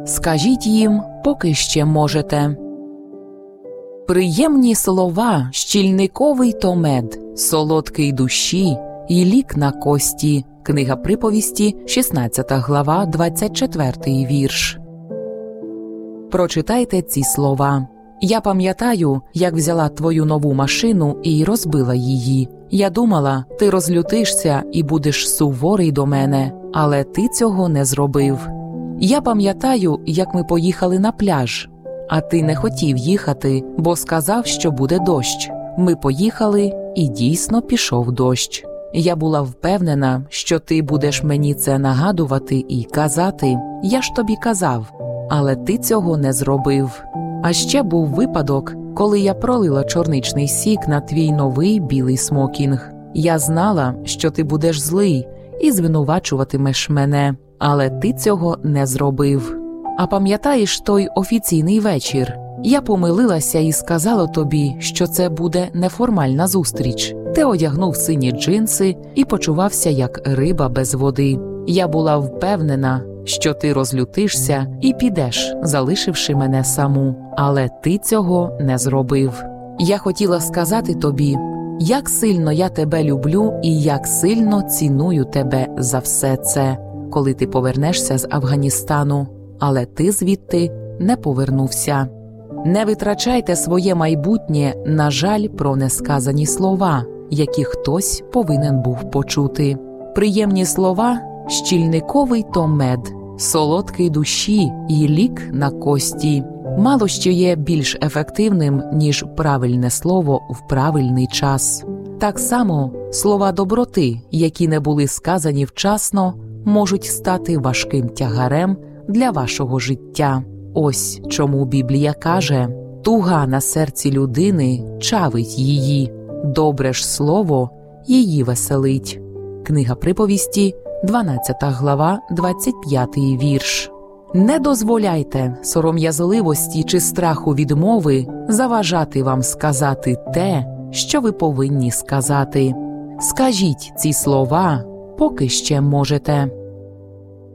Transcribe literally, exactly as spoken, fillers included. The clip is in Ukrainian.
Скажіть їм, поки ще можете. Приємні слова, щільниковий то мед, солодкий душі і лік на кості. Книга Приповісті, шістнадцята глава, двадцять четвертий вірш. Прочитайте ці слова. Я пам'ятаю, як взяла твою нову машину і розбила її. Я думала, ти розлютишся і будеш суворий до мене, але ти цього не зробив. Я пам'ятаю, як ми поїхали на пляж, а ти не хотів їхати, бо сказав, що буде дощ. Ми поїхали, і дійсно пішов дощ. Я була впевнена, що ти будеш мені це нагадувати і казати. Я ж тобі казав, але ти цього не зробив. А ще був випадок, коли я пролила чорничний сік на твій новий білий смокінг. Я знала, що ти будеш злий і звинувачуватимеш мене, але ти цього не зробив. А пам'ятаєш той офіційний вечір? Я помилилася і сказала тобі, що це буде неформальна зустріч. Ти одягнув сині джинси і почувався як риба без води. Я була впевнена, що ти розлютишся і підеш, залишивши мене саму. Але ти цього не зробив. Я хотіла сказати тобі, як сильно я тебе люблю і як сильно ціную тебе за все це, коли ти повернешся з Афганістану. Але ти звідти не повернувся. Не витрачайте своє майбутнє на жаль про несказані слова, які хтось повинен був почути. Приємні слова – щільниковий то мед, солодкий душі і лік на кості. Мало що є більш ефективним, ніж правильне слово в правильний час. Так само слова доброти, які не були сказані вчасно, можуть стати важким тягарем для вашого життя. Ось чому Біблія каже: «Туга на серці людини чавить її, добре ж слово її веселить». Книга Приповісті, дванадцята глава, двадцять п'ятий вірш. Не дозволяйте сором'язливості чи страху відмови заважати вам сказати те, що ви повинні сказати. Скажіть ці слова, поки ще можете.